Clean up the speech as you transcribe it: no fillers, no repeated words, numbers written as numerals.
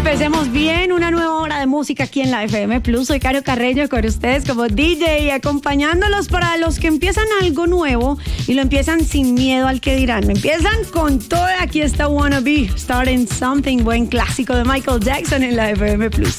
Empecemos bien una nueva hora de música aquí en la FM Plus. Soy Caro Carreño con ustedes como DJ y acompañándolos para los que empiezan algo nuevo y lo empiezan sin miedo al que dirán. Empiezan con todo. Aquí está Wanna Be, Starting Something, buen clásico de Michael Jackson en la FM Plus.